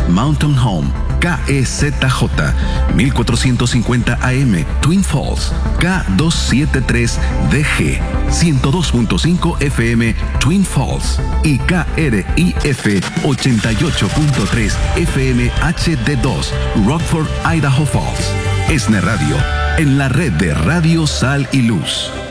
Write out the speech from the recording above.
Mountain Home, KEZJ, 1450 AM, Twin Falls, K273DG, 102.5 FM, Twin Falls, y KRIF 88.3 FM HD2, Rockford, Idaho Falls. ESNE Radio, en la red de Radio Sal y Luz.